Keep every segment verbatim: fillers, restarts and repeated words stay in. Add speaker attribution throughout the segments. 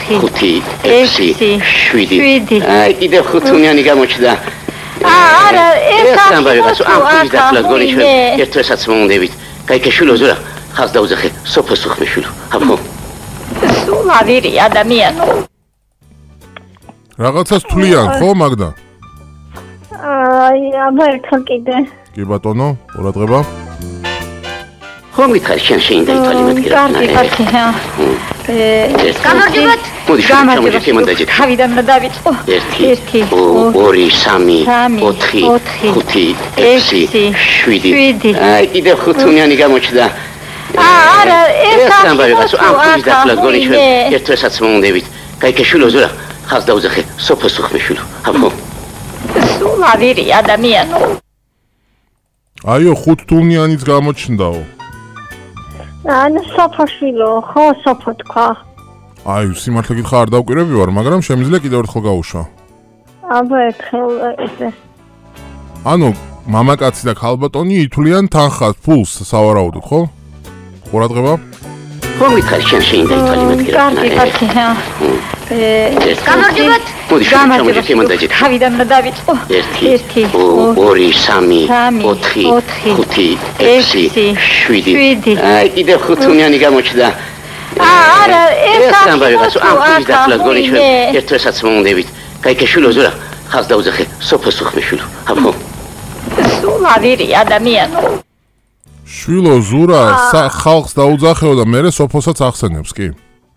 Speaker 1: ხუთი, ექვსი, შვიდი. აი, კიდევ ხუთუნიანი გამოჩნდა.
Speaker 2: არა, ეს
Speaker 1: ამბავი გასო, ამ ხუთის დახლა გონი ჩვენ ერთ დღესაც მომდებით. გაიქეშულო ზურა, ხას დაუძახე, სოფოს უხმეშულო. აბო.
Speaker 2: სულ ავირი ადამიანო.
Speaker 3: რაღაცას თვლიან, ხო, მაგდა?
Speaker 4: აი, აბა ერთხელ კიდე.
Speaker 3: კი ბატონო, ყურადღება.
Speaker 1: ხომ გითხარი შენ შეინდა ითვალი მეთქირა.
Speaker 2: კარგი, კარგი, ჰა.
Speaker 1: გამარჯობათ. მოდი შემოჭი მომდაჭით.
Speaker 2: თავიდან დავიწყო.
Speaker 1: ერთი, ორი, სამი, ოთხი, ხუთი, ექვსი, შვიდი. აი, კიდევ ხუთუნიანი გამოჩნდა.
Speaker 2: არა, ეს
Speaker 1: ამბავი გასო, ამ ხუთის დახლა გონი ჩვენ ერთ დღესაც მომდებით. გაიქეშულო ზურა, ხას დაუძახე, სოფოს უხმეშულო. აბო.
Speaker 2: სულ ავირი ადამიანო.
Speaker 3: აიო, ხუთთუნიანიც გამოჩნდაო.
Speaker 4: ანუ სოფოშვილო, ხო, სოფო თქვა.
Speaker 3: აი, სიმართლე გითხრა არ დავკვირები ვარ, მაგრამ შემიძლია კიდევ ერთხელ გავუშვა.
Speaker 4: აბა ერთხელ ესე.
Speaker 3: ანუ, მამაკაცი და ქალბატონი ითვლიან თანხას, ფულს სავარაუდოდ, ხო? ყურადღება.
Speaker 1: ხომ გითხარი შენ შეინდა ითვალი მეთქირა.
Speaker 2: კარგი, კარგი, ჰა.
Speaker 1: გამარჯობათ. მოდი შემოჭი მომდაჭით.
Speaker 2: თავიდან დავიწყო.
Speaker 1: ერთი, ორი, სამი, ოთხი, ხუთი, ექვსი, შვიდი. აი, კიდევ ხუთუნიანი გამოჩნდა.
Speaker 2: არა, ეს
Speaker 1: ამბავი გასო, ამ ხუთის დახლა გონი ჩვენ ერთ დღესაც მომდებით. გაიქეშულო ზურა, ხას დაუძახე, სოფოს უხმეშულო. აბო.
Speaker 2: სულ ავირი ადამიანო.
Speaker 3: შვილო ზურა, ხალხს დაუძახეო და მერე სოფოსაც ახსენებს, კი?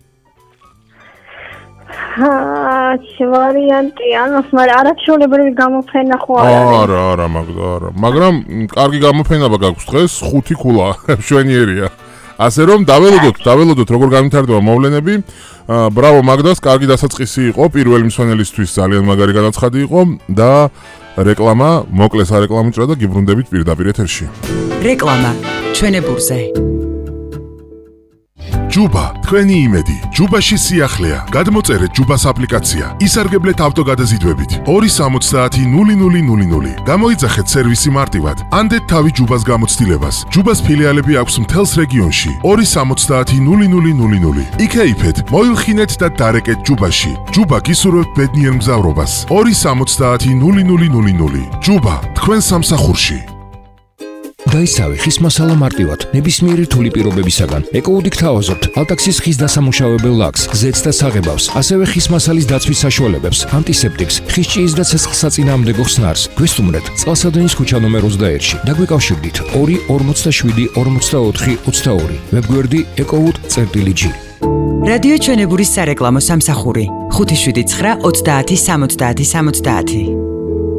Speaker 4: აა, ვარიანტი, ანუ მაგრამ არაჩვეულებრივი გამოფენა ხო არ არის?
Speaker 3: არა, არა, მაგდა, არა. მაგრამ კარგი გამოფენა გაქვს დღეს, ხუთი ქულა, მშვენიერია. ასე რომ დაველოდოთ, დაველოდოთ როგორ განვითარდება მოვლენები. ბრავო მაგდას, კარგი დასაწყისი იყო, პირველი მსვენელისთვის ძალიან მაგარი განაცხადი იყო და რეკლამა, მოკლე სარეკლამო ჭრა და გიბრუნდებით პირდაპირ ეთერში.
Speaker 5: რეკლამა ჩვენებურზე.
Speaker 6: ჯუბა, თქვენი იმედი. ჯუბაში სიახლეა. გადმოწერეთ ჯუბას აპლიკაცია. ისარგებლეთ ავტოგადაზიდვებით. ორი სამოცდაათი ნული ნული ნული ნული. გამოიძახეთ სერვისი მარტივად. ანდეთ თავი ჯუბას გამოცდილებას. ჯუბას ფილიალები აქვს მთელს რეგიონში. ორი სამოცდაათი ნული ნული ნული ნული. იქეიფეთ, მოილხინეთ და დარეკეთ ჯუბაში. ჯუბა გისურვებთ ბედნიერ მგზავრობას. ორი სამოცდაათი ნული ნული ნული ნული. ჯუბა, თქვენ სამსახურში.
Speaker 7: დაისავე ხის მასალა მარტივად, ნებისმიერი რთული პირობებისაგან. ეკოუდი გთავაზობთ ალტაქსის ხის დასამუშავებელ ლაქს, ზეთს და საღებავს, ასევე ხის მასალის დაცვის საშუალებებს, ანტისეპტიკს, ხის ჭიის და ცეცხლსაწინააღმდეგო ხსნარს. გვესტუმრეთ წყალსადენის ქუჩა ნომერ ოცდაერთში. დაგვიკავშირდით ორი ორმოცდაშვიდი ორმოცდაოთხი ოცდაორი. ვებგვერდი ეკოუდი.წერტილი.ჯი.
Speaker 5: რადიო ჩვენებურის სარეკლამო სამსახური ხუთი შვიდი ცხრა ოცდაათი სამოცდაათი სამოცდაათი.